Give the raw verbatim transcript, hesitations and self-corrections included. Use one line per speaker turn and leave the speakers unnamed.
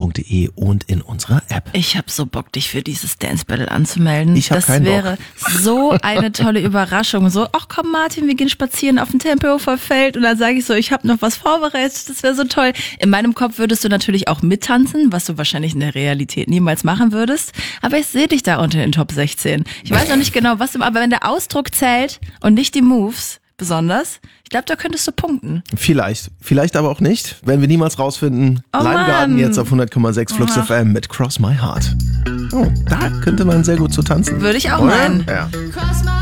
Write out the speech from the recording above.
punkt de und in unserer App.
Ich habe so Bock, dich für dieses Dance Battle anzumelden.
Ich hab
das
keinen
wäre
Bock.
so eine tolle Überraschung. So, ach komm Martin, wir gehen spazieren auf dem Tempelhofer Feld und dann sage ich so, ich habe noch was vorbereitet, das wäre so toll. In meinem Kopf würdest du natürlich auch mittanzen, was du wahrscheinlich in der Realität niemals machen würdest. Aber ich sehe dich da unter den Top sechzehn. Ich weiß noch nicht genau, was du, aber wenn der Ausdruck zählt und nicht die Moves besonders, ich glaube, da könntest du punkten.
Vielleicht, vielleicht aber auch nicht. Werden wir niemals rausfinden.
Oh
Limegarden
Mann.
jetzt auf hundert Komma sechs Flux
Oh.
F M mit Cross My Heart. Oh, da könnte man sehr gut zu tanzen.
Würde ich auch
Oder?
meinen.
Ja.